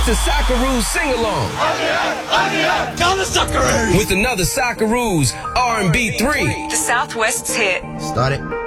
the Socceroos sing-along. Tell the Socceroos! With another Socceroos R&B 3. The Southwest's hit. Start it.